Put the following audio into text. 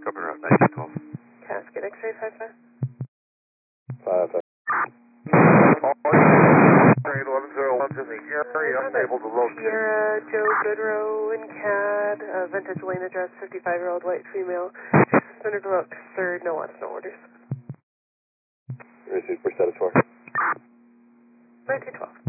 Copy route 1912. Cascade X-ray 55. 55. Train 1101's in the area, unable to locate. Sierra Joe Goodrow in CAD, Vintage Lane address, 55-year-old white female. Suspended remote 3rd, no wants, no orders. Received for status 4. 1912.